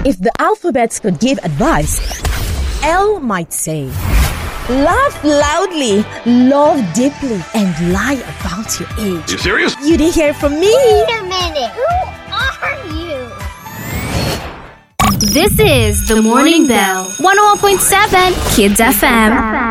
If the alphabets could give advice, L might say, laugh loudly, love deeply, and lie about your age. You serious? You didn't hear from me. Wait a minute. Who are you? This is The Morning Bell, 101.7 Kids FM.